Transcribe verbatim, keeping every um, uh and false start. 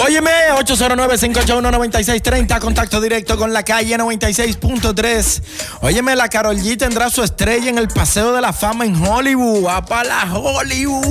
Óyeme, ocho cero nueve, cinco ocho uno, nueve seis tres cero, contacto directo con la calle noventa y seis punto tres. Óyeme, la Karol G tendrá su estrella en el Paseo de la Fama en Hollywood. ¡Va para la Hollywood!